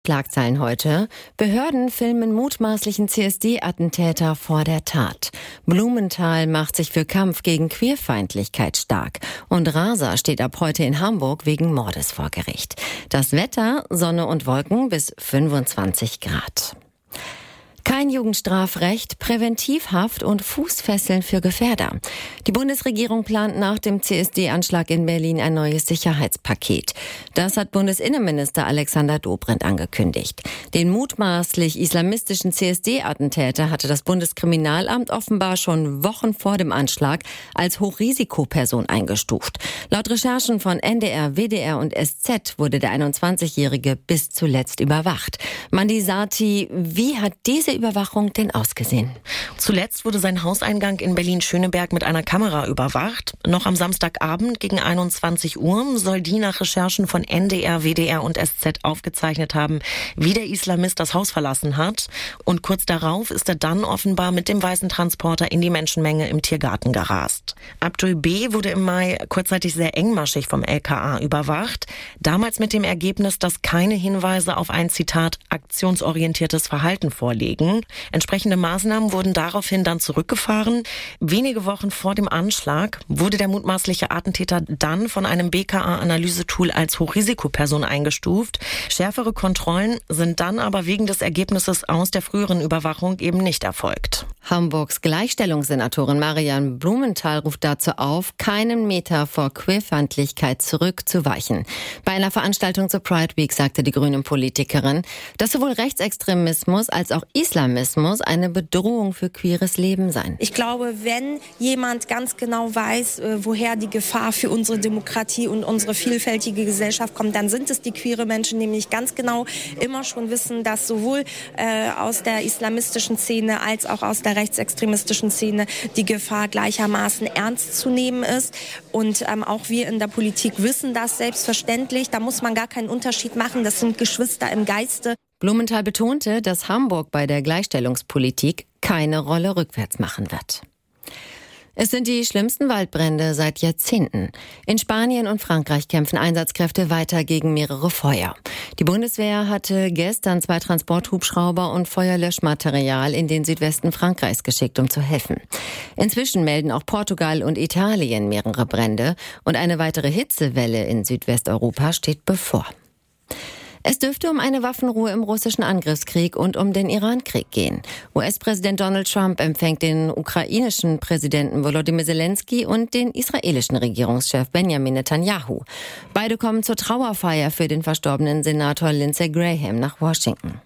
Schlagzeilen heute. Behörden filmen mutmaßlichen CSD-Attentäter vor der Tat. Blumenthal macht sich für Kampf gegen Queerfeindlichkeit stark. Und Rasa steht ab heute in Hamburg wegen Mordes vor Gericht. Das Wetter, Sonne und Wolken bis 25 Grad. Kein Jugendstrafrecht, Präventivhaft und Fußfesseln für Gefährder. Die Bundesregierung plant nach dem CSD-Anschlag in Berlin ein neues Sicherheitspaket. Das hat Bundesinnenminister Alexander Dobrindt angekündigt. Den mutmaßlich islamistischen CSD-Attentäter hatte das Bundeskriminalamt offenbar schon Wochen vor dem Anschlag als Hochrisikoperson eingestuft. Laut Recherchen von NDR, WDR und SZ wurde der 21-Jährige bis zuletzt überwacht. Mandi Sati, wie hat diese Überwachung denn ausgesehen? Zuletzt wurde sein Hauseingang in Berlin-Schöneberg mit einer Kamera überwacht. Noch am Samstagabend gegen 21 Uhr soll die nach Recherchen von NDR, WDR und SZ aufgezeichnet haben, wie der Islamist das Haus verlassen hat. Und kurz darauf ist er dann offenbar mit dem weißen Transporter in die Menschenmenge im Tiergarten gerast. Abdul B. wurde im Mai kurzzeitig sehr engmaschig vom LKA überwacht. Damals mit dem Ergebnis, dass keine Hinweise auf ein, Zitat, aktionsorientiertes Verhalten vorliegen. Entsprechende Maßnahmen wurden daraufhin dann zurückgefahren. Wenige Wochen vor dem Anschlag wurde der mutmaßliche Attentäter dann von einem BKA-Analysetool als Hochrisikoperson eingestuft. Schärfere Kontrollen sind dann aber wegen des Ergebnisses aus der früheren Überwachung eben nicht erfolgt. Hamburgs Gleichstellungssenatorin Marianne Blumenthal ruft dazu auf, keinen Meter vor Queerfeindlichkeit zurückzuweichen. Bei einer Veranstaltung zur Pride Week sagte die Grünen-Politikerin, dass sowohl Rechtsextremismus als auch Islamismus eine Bedrohung für queeres Leben seien. Ich glaube, wenn jemand ganz genau weiß, woher die Gefahr für unsere Demokratie und unsere vielfältige Gesellschaft kommt, dann sind es die queere Menschen, die nämlich ganz genau immer schon wissen, dass sowohl aus der islamistischen Szene als auch aus der rechtsextremistischen Szene die Gefahr gleichermaßen ernst zu nehmen ist. Und auch wir in der Politik wissen das selbstverständlich. Da muss man gar keinen Unterschied machen. Das sind Geschwister im Geiste. Blumenthal betonte, dass Hamburg bei der Gleichstellungspolitik keine Rolle rückwärts machen wird. Es sind die schlimmsten Waldbrände seit Jahrzehnten. In Spanien und Frankreich kämpfen Einsatzkräfte weiter gegen mehrere Feuer. Die Bundeswehr hatte gestern 2 Transporthubschrauber und Feuerlöschmaterial in den Südwesten Frankreichs geschickt, um zu helfen. Inzwischen melden auch Portugal und Italien mehrere Brände und eine weitere Hitzewelle in Südwesteuropa steht bevor. Es dürfte um eine Waffenruhe im russischen Angriffskrieg und um den Irankrieg gehen. US-Präsident Donald Trump empfängt den ukrainischen Präsidenten Volodymyr Zelensky und den israelischen Regierungschef Benjamin Netanyahu. Beide kommen zur Trauerfeier für den verstorbenen Senator Lindsey Graham nach Washington.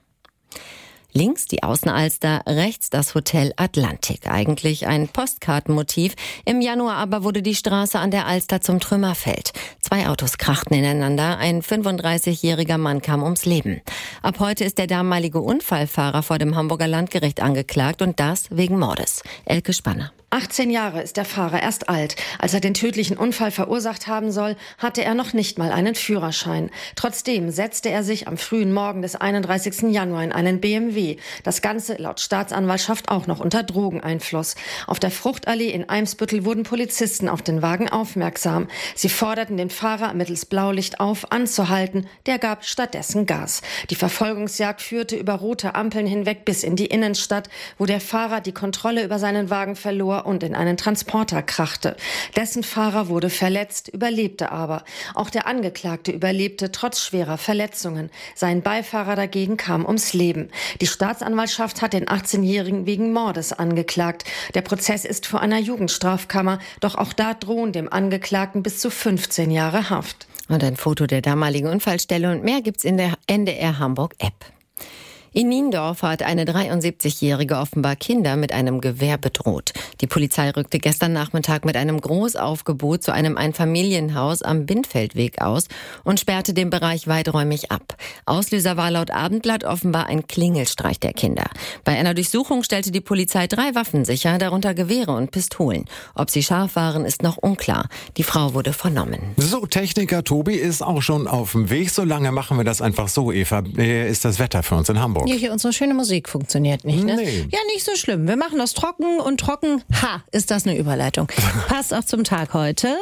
Links die Außenalster, rechts das Hotel Atlantik. Eigentlich ein Postkartenmotiv. Im Januar aber wurde die Straße an der Alster zum Trümmerfeld. 2 Autos krachten ineinander. Ein 35-jähriger Mann kam ums Leben. Ab heute ist der damalige Unfallfahrer vor dem Hamburger Landgericht angeklagt und das wegen Mordes. Elke Spanner. 18 Jahre ist der Fahrer erst alt. Als er den tödlichen Unfall verursacht haben soll, hatte er noch nicht mal einen Führerschein. Trotzdem setzte er sich am frühen Morgen des 31. Januar in einen BMW. Das Ganze laut Staatsanwaltschaft auch noch unter Drogeneinfluss. Auf der Fruchtallee in Eimsbüttel wurden Polizisten auf den Wagen aufmerksam. Sie forderten den Fahrer mittels Blaulicht auf, anzuhalten. Der gab stattdessen Gas. Die Verfolgungsjagd führte über rote Ampeln hinweg bis in die Innenstadt, wo der Fahrer die Kontrolle über seinen Wagen verlor und in einen Transporter krachte. Dessen Fahrer wurde verletzt, überlebte aber. Auch der Angeklagte überlebte trotz schwerer Verletzungen. Sein Beifahrer dagegen kam ums Leben. Die Staatsanwaltschaft hat den 18-Jährigen wegen Mordes angeklagt. Der Prozess ist vor einer Jugendstrafkammer, doch auch da drohen dem Angeklagten bis zu 15 Jahre Haft. Und ein Foto der damaligen Unfallstelle und mehr gibt's in der NDR Hamburg App. In Niendorf hat eine 73-Jährige offenbar Kinder mit einem Gewehr bedroht. Die Polizei rückte gestern Nachmittag mit einem Großaufgebot zu einem Einfamilienhaus am Bindfeldweg aus und sperrte den Bereich weiträumig ab. Auslöser war laut Abendblatt offenbar ein Klingelstreich der Kinder. Bei einer Durchsuchung stellte die Polizei 3 Waffen sicher, darunter Gewehre und Pistolen. Ob sie scharf waren, ist noch unklar. Die Frau wurde vernommen. So, Techniker Tobi ist auch schon auf dem Weg. So lange machen wir das einfach so, Eva. Ist das Wetter für uns in Hamburg? Hamburg. Ja, hier unsere schöne Musik funktioniert nicht, ne? Nee. Ja, nicht so schlimm. Wir machen das trocken und trocken. Ha, ist das eine Überleitung. Passt auch zum Tag heute.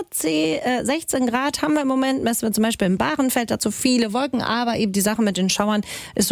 16 Grad haben wir im Moment, messen wir zum Beispiel in Bahrenfeld, dazu viele Wolken, aber eben die Sache mit den Schauern ist so